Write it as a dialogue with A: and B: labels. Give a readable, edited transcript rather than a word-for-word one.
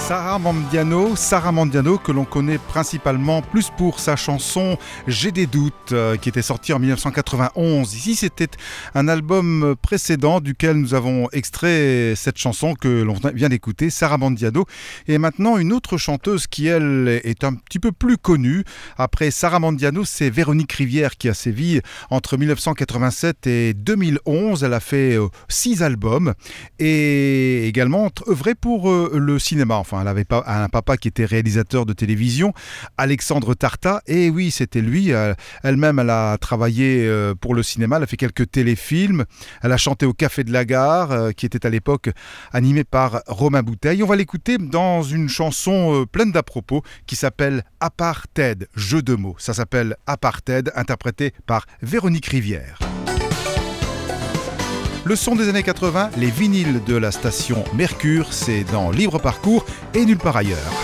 A: Sarah Mandiano que l'on connaît principalement plus pour sa chanson J'ai des doutes qui était sortie en 1991. Ici c'était un album précédent duquel nous avons extrait cette chanson que l'on vient d'écouter, Sarah Mandiano. Et maintenant une autre chanteuse qui elle est un petit peu plus connue. Après Sarah Mandiano, c'est Véronique Rivière qui a sévi entre 1987 et 2011. Elle a fait 6 albums et également œuvré pour le cinéma. Enfin, elle avait un papa qui était réalisateur de télévision, Alexandre Tarta, et oui, c'était lui. Elle-même, elle a travaillé pour le cinéma, elle a fait quelques téléfilms, elle a chanté au Café de la Gare, qui était à l'époque animé par Romain Bouteille. On va l'écouter dans une chanson pleine d'à-propos qui s'appelle Apartheid, jeu de mots. Ça s'appelle Apartheid, interprété par Véronique Rivière. Le son des années 80, les vinyles de la station Mercure, c'est dans Libre Parcours et nulle part ailleurs.